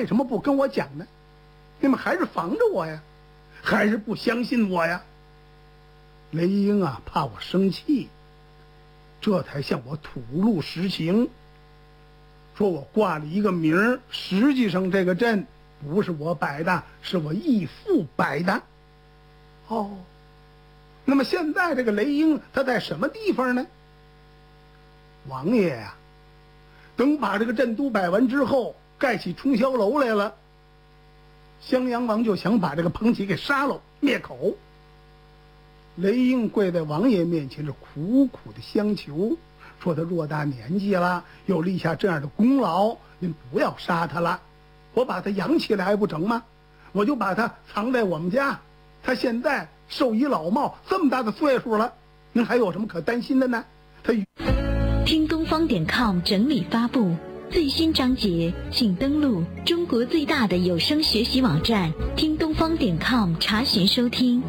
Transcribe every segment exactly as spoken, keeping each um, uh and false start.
为什么不跟我讲呢？你们还是防着我呀，还是不相信我呀？雷英啊，怕我生气，这才向我吐露实情，说我挂了一个名儿，实际上这个阵不是我摆的，是我义父摆的。哦，那么现在这个雷英他在什么地方呢？王爷呀、啊，等把这个阵都摆完之后，盖起冲霄楼来了。襄阳王就想把这个彭玘给杀了，灭口。雷英跪在王爷面前，是苦苦的相求，说他偌大年纪了，又立下这样的功劳，您不要杀他了，我把他养起来还不成吗？我就把他藏在我们家，他现在寿倚老耄，这么大的岁数了，您还有什么可担心的呢？他听东方点 com 整理发布最新章节，请登录中国最大的有声学习网站听东方点 com 查询收听。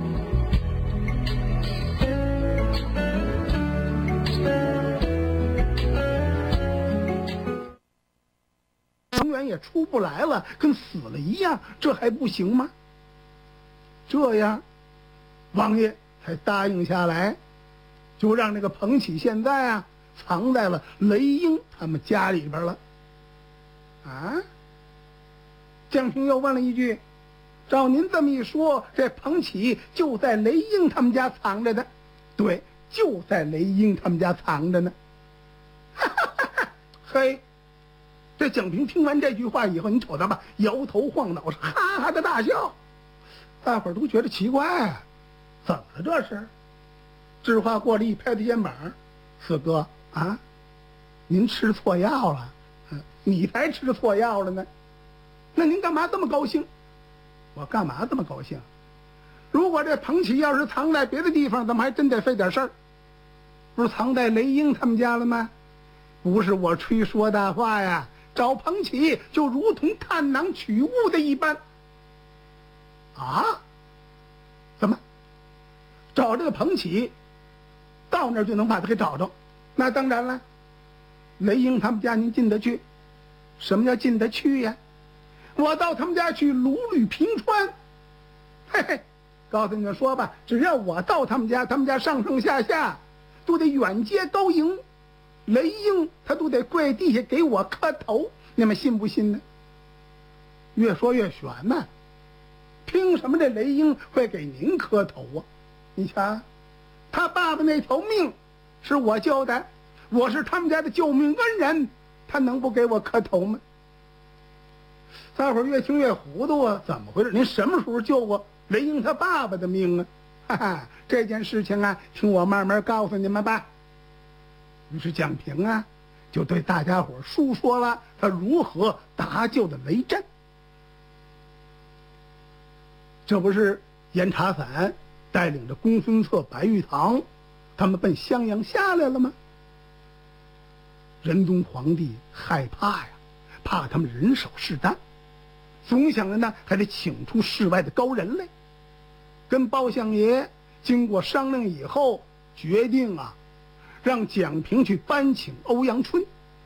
永远也出不来了，跟死了一样，这还不行吗？这样，王爷才答应下来，就让这个彭玘现在啊藏在了雷英他们家里边了。啊？江平又问了一句：“照您这么一说，这彭玘就在雷英他们家藏着的？”“对，就在雷英他们家藏着呢。”哈哈哈哈！嘿。这蒋平听完这句话以后，你瞅他吧，摇头晃脑，是哈哈的大笑。大伙儿都觉得奇怪，怎么了这是？智化过来一拍他肩膀：“四哥啊，您吃错药了。嗯，你才吃错药了呢。那您干嘛这么高兴？”“我干嘛这么高兴？如果这彭玘要是藏在别的地方，咱们还真得费点事儿。不是藏在雷英他们家了吗？不是我吹说大话呀。找彭玘就如同探囊取物的一般。”“啊？怎么找这个彭玘到那儿就能把他给找着？那当然了，雷英他们家您进得去。什么叫进得去呀？我到他们家去如履平川。嘿嘿，告诉你们说吧，只要我到他们家，他们家上上下下都得远接高迎，雷英他都得跪地下给我磕头，你们信不信呢？”越说越悬呢。凭什么这雷英会给您磕头啊？你瞧，他爸爸那条命是我救的，我是他们家的救命恩人，他能不给我磕头吗？大伙儿越听越糊涂啊，怎么回事？您什么时候救过雷英他爸爸的命啊？哈哈，这件事情啊，听我慢慢告诉你们吧。于是蒋平啊，就对大家伙述说了他如何搭救的雷震。这不是严查散带领着公孙策、白玉堂他们奔襄阳下来了吗？仁宗皇帝害怕呀，怕他们人少势单，总想着呢还得请出世外的高人来。跟包相爷经过商量以后，决定啊让蒋平去搬请欧阳春。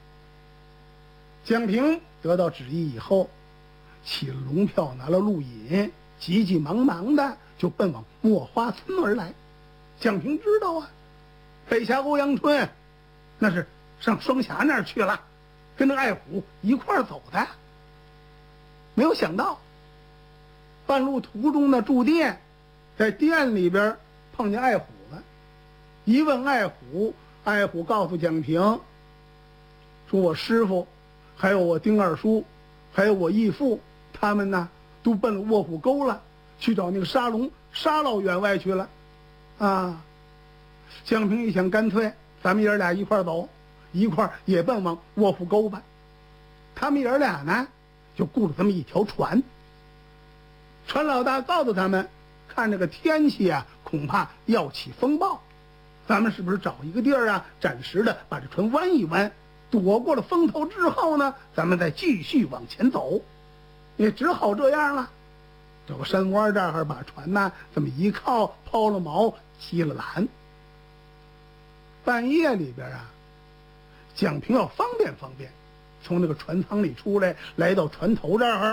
蒋平得到旨意以后，起了龙票，拿了路引，急急忙忙的就奔往墨花村而来。蒋平知道啊，北峡欧阳春那是上双峡那儿去了，跟着爱虎一块儿走的。没有想到半路途中的住店，在店里边碰见爱虎了。一问爱虎，爱虎告诉蒋平说：“我师傅还有我丁二叔还有我义父，他们呢都奔了卧虎沟了，去找那个沙龙沙老员外去了。”啊，蒋平一想，干脆咱们爷俩一块走，一块也奔往卧虎沟吧。他们爷俩呢就雇了这么一条船。船老大告诉他们，看这个天气啊，恐怕要起风暴，咱们是不是找一个地儿啊，暂时的把这船弯一弯，躲过了风头之后呢，咱们再继续往前走。也只好这样了。找个山窝这儿把船呢这么一靠，抛了锚，系了缆。半夜里边啊，蒋平要方便方便，从那个船舱里出来，来到船头这儿，